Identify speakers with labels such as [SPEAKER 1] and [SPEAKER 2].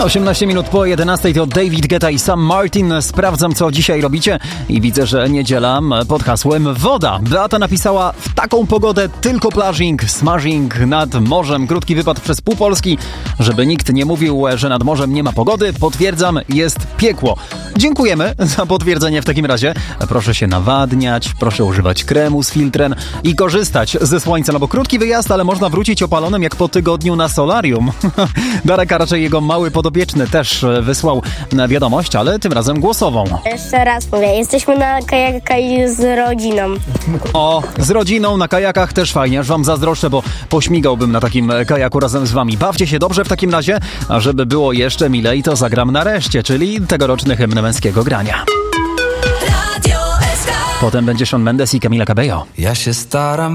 [SPEAKER 1] 18 minut po 11 to David Guetta i Sam Martin. Sprawdzam, co dzisiaj robicie i widzę, że niedziela pod hasłem woda. Beata napisała: w taką pogodę tylko plażing, smashing nad morzem. Krótki wypad przez pół Polski, żeby nikt nie mówił, że nad morzem nie ma pogody. Potwierdzam, jest piekło. Dziękujemy za potwierdzenie w takim razie. Proszę się nawadniać, proszę używać kremu z filtrem i korzystać ze słońca, no bo krótki wyjazd, ale można wrócić opalonym jak po tygodniu na solarium. Darek, a raczej jego mały podobieczny też wysłał wiadomość, ale tym razem głosową.
[SPEAKER 2] Jeszcze raz mówię, jesteśmy na kajakach z rodziną.
[SPEAKER 1] O, z rodziną na kajakach też fajnie, aż wam zazdroszczę, bo pośmigałbym na takim kajaku razem z wami. Bawcie się dobrze w takim razie, a żeby było jeszcze milej, to zagram nareszcie, czyli tegoroczny hymn męskiego grania. Potem będzie Shawn Mendes i Camila Cabello.
[SPEAKER 3] Ja się staram